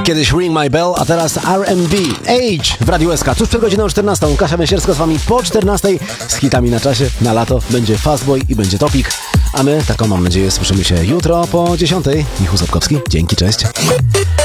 Kiedyś Ring My Bell, a teraz R&B. Age w Radiu SK. Tuż przed godziną 14. Kasia Myśierska z wami po 14. z hitami na czasie. Na lato będzie Fastboy i będzie Topik. A my, taką mam nadzieję, słyszymy się jutro po 10. Michał Sapkowski. Dzięki, cześć.